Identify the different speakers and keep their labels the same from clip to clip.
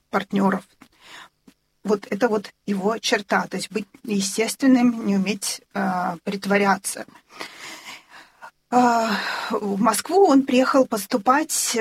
Speaker 1: партнеров. Вот это вот его черта, то есть быть естественным, не уметь притворяться. В Москву он приехал поступать,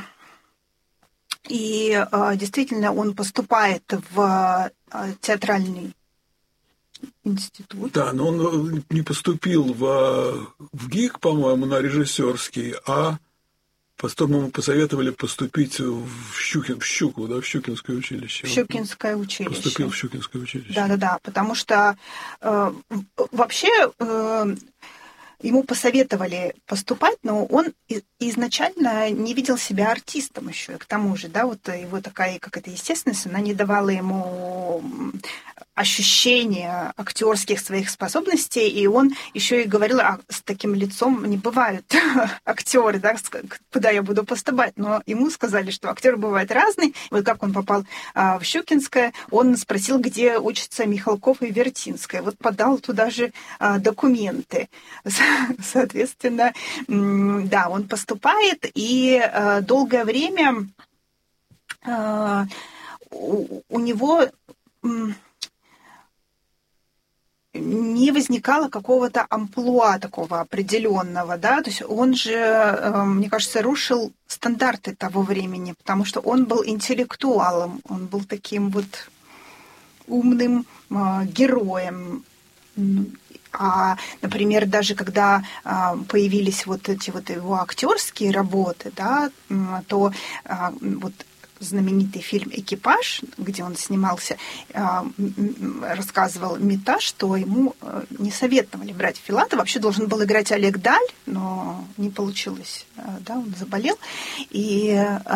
Speaker 1: и действительно он поступает в театральный институт.
Speaker 2: Да, но он не поступил в ГИК, по-моему, на режиссерский, а потом ему посоветовали поступить в Щукинское училище.
Speaker 1: В Щукинское училище.
Speaker 2: Поступил в Щукинское училище.
Speaker 1: Да, потому что вообще ему посоветовали поступать, но он изначально не видел себя артистом еще. И к тому же, да, вот его такая какая-то естественность, она не давала ему ощущения актерских своих способностей, и он еще и говорил, с таким лицом не бывают актеры, да, куда я буду поступать. Но ему сказали, что актеры бывают разные. Вот как он попал в Щукинское, он спросил, где учатся Михалков и Вертинская. Вот подал туда же документы. Соответственно, да, он поступает, и долгое время у него не возникало какого-то амплуа такого определенного, да, то есть он же, мне кажется, рушил стандарты того времени, потому что он был интеллектуалом, он был таким вот умным героем. Например, даже когда появились вот эти вот его актерские работы, да, то вот знаменитый фильм «Экипаж», где он снимался, рассказывал Мита, что ему не советовали брать Филатова. Вообще должен был играть Олег Даль, но не получилось, да, он заболел. И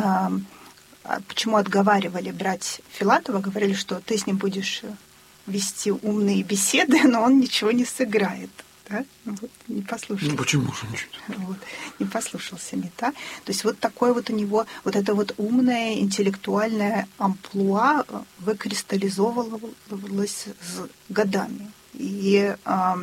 Speaker 1: почему отговаривали брать Филатова? Говорили, что ты с ним будешь вести умные беседы, но он ничего не сыграет. Да? Вот, не послушался.
Speaker 2: Ну, почему же ничего?
Speaker 1: Вот, не послушался Мита. То есть вот такое вот у него, вот это вот умное, интеллектуальное амплуа выкристаллизовывалось с годами. И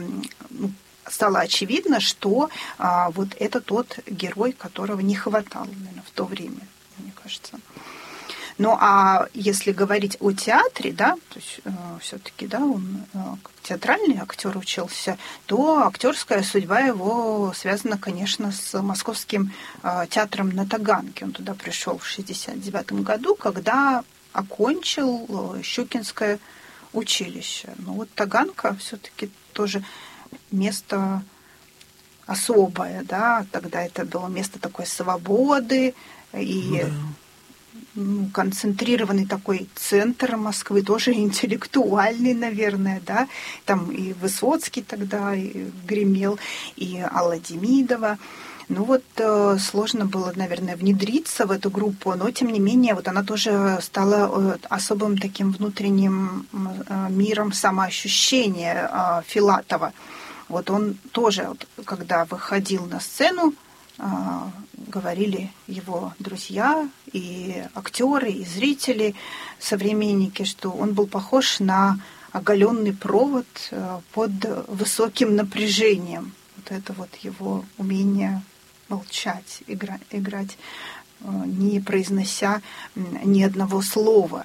Speaker 1: стало очевидно, что вот это тот герой, которого не хватало, наверное, в то время, мне кажется. Ну, а если говорить о театре, да, то есть все-таки, да, он как театральный актер учился, то актерская судьба его связана, конечно, с Московским театром на Таганке. Он туда пришел в 1969 году, когда окончил Щукинское училище. Но вот Таганка все-таки тоже место особое, да, тогда это было место такой свободы и концентрированный такой центр Москвы, тоже интеллектуальный, наверное, да, там и Высоцкий тогда и гремел, и Алла Демидова. Ну вот сложно было, наверное, внедриться в эту группу, но тем не менее вот она тоже стала особым таким внутренним миром самоощущения Филатова. Вот он тоже, вот, когда выходил на сцену, говорили его друзья и актеры, и зрители, современники, что он был похож на оголенный провод под высоким напряжением. Вот это вот его умение молчать, играть, не произнося ни одного слова.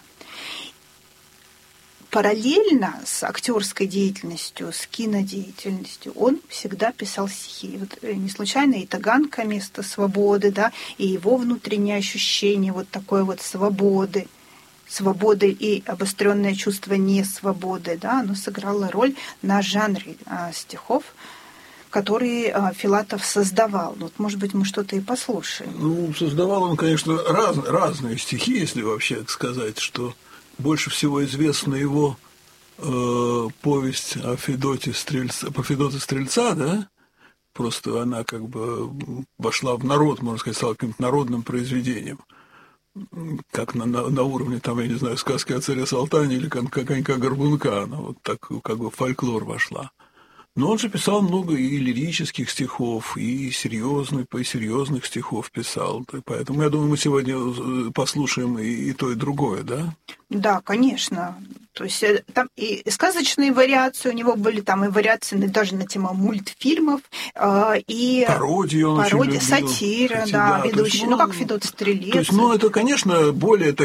Speaker 1: Параллельно с актерской деятельностью, с кинодеятельностью он всегда писал стихи. Вот не случайно и Таганка — место свободы, да, и его внутреннее ощущение вот такой вот свободы и обостренное чувство несвободы, да, оно сыграло роль на жанре стихов, которые Филатов создавал. Вот, может быть, мы что-то и послушаем.
Speaker 2: Ну, создавал он, конечно, разные стихи, если вообще сказать, что больше всего известна его повесть о Федоте Стрельца, да? Просто она как бы вошла в народ, можно сказать, стала каким-то народным произведением. Как на уровне, там, я не знаю, сказки о царе Салтане или конька-горбунка, она вот так как бы в фольклор вошла. Но он же писал много и лирических стихов, и серьезных стихов писал. Поэтому, я думаю, мы сегодня послушаем и то, и другое, да?
Speaker 1: Да, конечно. То есть там и сказочные вариации у него были, там и вариации даже на тему мультфильмов, и
Speaker 2: пародии он очень любил.
Speaker 1: Сатира, да, ведущий.
Speaker 2: Есть,
Speaker 1: ну, как Федот Стрелец.
Speaker 2: То есть, это, конечно, более